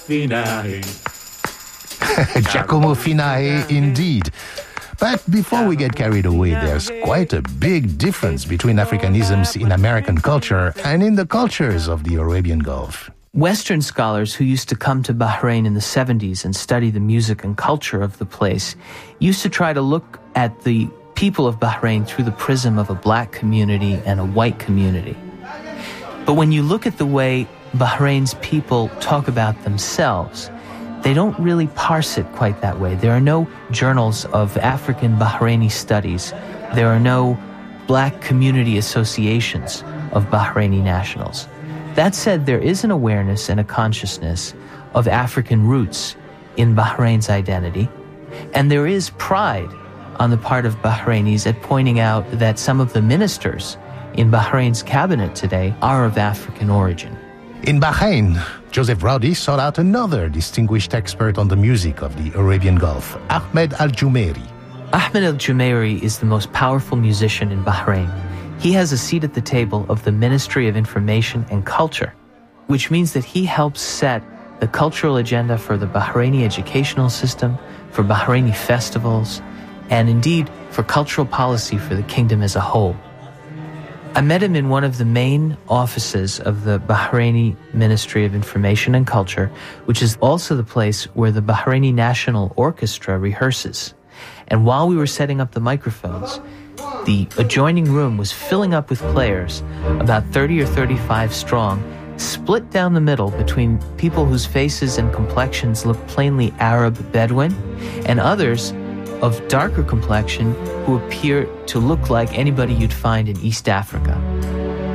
Finae. Giacomo Finae, indeed. But before we get carried away, there's quite a big difference between Africanisms in American culture and in the cultures of the Arabian Gulf. Western scholars who used to come to Bahrain in the 70s and study the music and culture of the place used to try to look at the people of Bahrain through the prism of a black community and a white community. But when you look at the way Bahrain's people talk about themselves, they don't really parse it quite that way. There are no journals of African Bahraini studies. There are no black community associations of Bahraini nationals. That said, there is an awareness and a consciousness of African roots in Bahrain's identity, and there is pride on the part of Bahrainis at pointing out that some of the ministers in Bahrain's cabinet today are of African origin. In Bahrain, Joseph Rowdy sought out another distinguished expert on the music of the Arabian Gulf, Ahmed Al-Jumeiri. Ahmed Al-Jumeiri is the most powerful musician in Bahrain. He has a seat at the table of the Ministry of Information and Culture, which means that he helps set the cultural agenda for the Bahraini educational system, for Bahraini festivals, and indeed for cultural policy for the kingdom as a whole. I met him in one of the main offices of the Bahraini Ministry of Information and Culture, which is also the place where the Bahraini National Orchestra rehearses. And while we were setting up the microphones, the adjoining room was filling up with players, about 30 or 35 strong, split down the middle between people whose faces and complexions look plainly Arab Bedouin, and others of darker complexion who appear to look like anybody you'd find in East Africa.